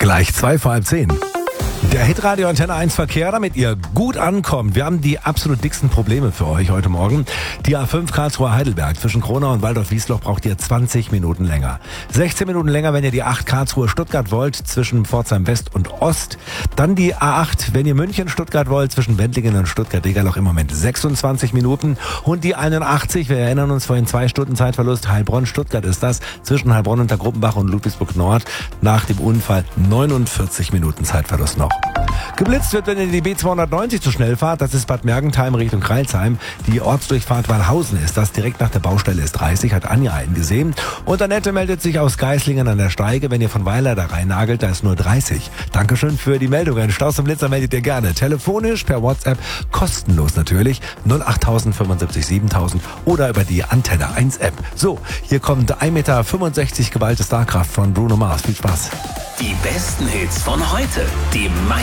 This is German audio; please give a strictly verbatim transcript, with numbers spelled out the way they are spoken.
Gleich zwei vor halb zehn. Der Hitradio Antenne eins Verkehr, damit ihr gut ankommt. Wir haben die absolut dicksten Probleme für euch heute Morgen. Die A fünf Karlsruhe-Heidelberg zwischen Kronau und Waldorf-Wiesloch braucht ihr zwanzig Minuten länger. sechzehn Minuten länger, wenn ihr die acht Karlsruhe-Stuttgart wollt, zwischen Pforzheim West und Ost. Dann die A acht, wenn ihr München-Stuttgart wollt, zwischen Wendlingen und Stuttgart-Degerloch im Moment sechsundzwanzig Minuten. Und die einundachtzig, wir erinnern uns, vorhin zwei Stunden Zeitverlust, Heilbronn-Stuttgart ist das, zwischen Heilbronn unter Gruppenbach und Ludwigsburg-Nord. Nach dem Unfall neunundvierzig Minuten Zeitverlust noch. Geblitzt wird, wenn ihr die B zweihundertneunzig zu schnell fahrt. Das ist Bad Mergentheim Richtung Crailsheim. Die Ortsdurchfahrt Walhausen ist das. Direkt nach der Baustelle ist dreißig, hat Anja einen gesehen. Und Annette meldet sich aus Geislingen an der Steige. Wenn ihr von Weiler da rein nagelt, da ist nur dreißig. Dankeschön für die Meldungen. Staus und Blitzer meldet ihr gerne. Telefonisch, per WhatsApp, kostenlos natürlich. null acht null null sieben siebentausend oder über die Antenne eins App. So, hier kommt ein Meter fünfundsechzig geballte Starkraft von Bruno Mars. Viel Spaß. Die besten Hits von heute. Die